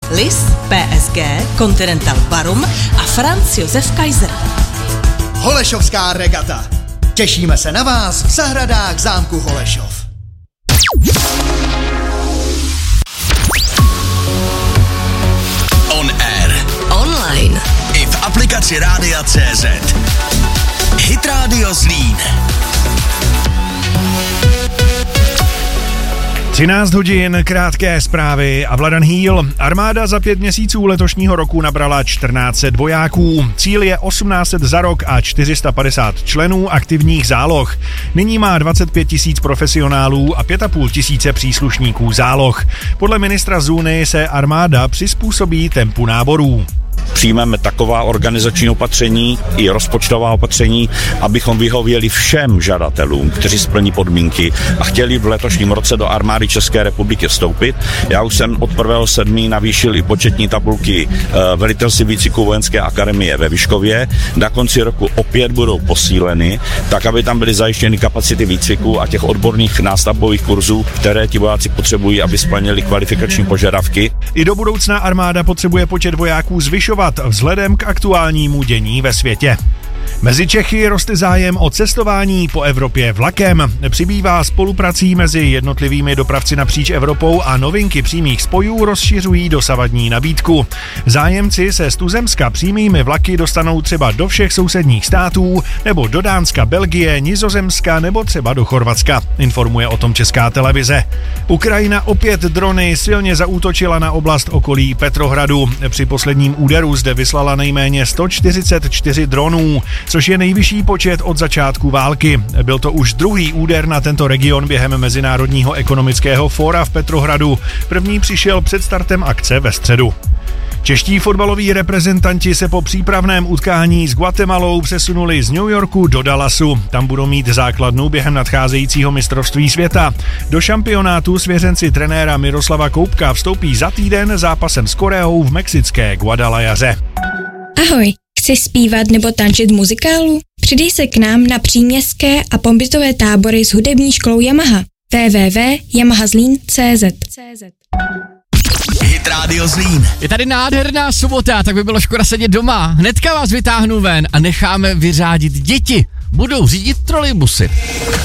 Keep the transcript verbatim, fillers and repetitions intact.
Lis, P S G, Continental Barum a Franz Josef Kaiser. Holešovská regata. Těšíme se na vás v zahradách zámku Holešov. On air. Online. I v aplikaci Rádia C Z. Hit Radio Zlín. třináct hodin, krátké zprávy a Vladan Hýl. Armáda za pět měsíců letošního roku nabrala čtrnáct set vojáků. Cíl je osmnáct set za rok a čtyři sta padesát členů aktivních záloh. Nyní má dvacet pět tisíc profesionálů a pět a půl tisíce příslušníků záloh. Podle ministra Zůny se armáda přizpůsobí tempu náborů. Přijmeme taková organizační opatření i rozpočtová opatření, abychom vyhověli všem žadatelům, kteří splní podmínky a chtěli v letošním roce do armády České republiky vstoupit. Já už jsem od prvního sedmého navýšil i početní tabulky velitelství výcviku vojenské akademie ve Vyškově. Na konci roku opět budou posíleny, tak aby tam byly zajištěny kapacity výcviku a těch odborných nástavbových kurzů, které ti vojáci potřebují, aby splnili kvalifikační požadavky. I do budoucna armáda potřebuje počet vojáků zvyšovat vzhledem k aktuálnímu dění ve světě. Mezi Čechy roste zájem o cestování po Evropě vlakem. Přibývá spoluprací mezi jednotlivými dopravci napříč Evropou a novinky přímých spojů rozšiřují dosavadní nabídku. Zájemci se z tuzemska přímými vlaky dostanou třeba do všech sousedních států, nebo do Dánska, Belgie, Nizozemska nebo třeba do Chorvatska, informuje o tom Česká televize. Ukrajina opět drony silně zaútočila na oblast okolí Petrohradu. Při posledním úderu zde vyslala nejméně sto čtyřicet čtyři dronů, což je nejvyšší počet od začátku války. Byl to už druhý úder na tento region během Mezinárodního ekonomického fóra v Petrohradu. První přišel před startem akce ve středu. Čeští fotbaloví reprezentanti se po přípravném utkání s Guatemalou přesunuli z New Yorku do Dallasu. Tam budou mít základnu během nadcházejícího mistrovství světa. Do šampionátu svěřenci trenéra Miroslava Koubka vstoupí za týden zápasem s Koreou v mexické Guadalajaře. Ahoj, chci zpívat nebo tančit v muzikálu? Přidej se k nám na příměstské a pobytové tábory s hudební školou Yamaha. w w w tečka yamaha zlín tečka c z Hit Radio Zlín. Je tady nádherná sobota, tak by bylo škoda sedět doma. Hnedka vás vytáhnu ven a necháme vyřádit děti. Budou řídit trolejbusy.